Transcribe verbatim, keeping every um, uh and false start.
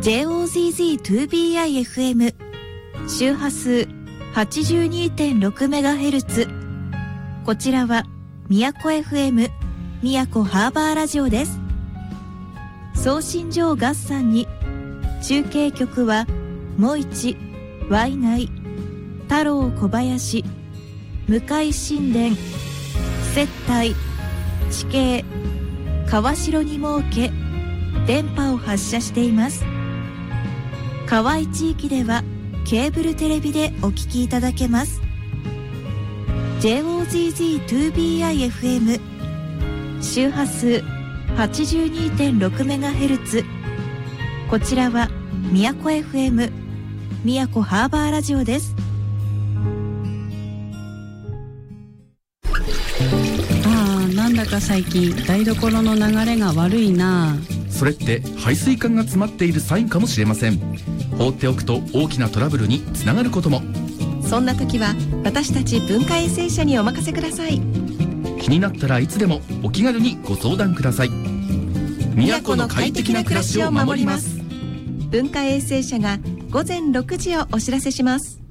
ジェイオーゼットゼットツービーアイエフエム 周波数 はちじゅうにてんろくメガヘルツ。こちらは宮古 エフエム 宮古ハーバーラジオです。送信所合算に中継局はもいち、ワイナイ、太郎小林、向井神殿、接待、地形、川城に設け電波を発射しています。河合地域ではケーブルテレビでお聞きいただけます。 ジェイオーゼットゼットツービーアイエフエム 周波数 はちじゅうにてんろくメガヘルツ。こちらは宮古 エフエム 宮古ハーバーラジオです。 ああ、なんだか最近台所の流れが悪いな。 それって排水管が詰まっているサインかもしれません。放っておくと大きなトラブルにつながることも。 そんな時は私たち文化衛生者にお任せください。 気になったらいつでもお気軽にご相談ください。宮古の快適な暮らしを守ります。 文化衛生者が午前ろくじをお知らせします。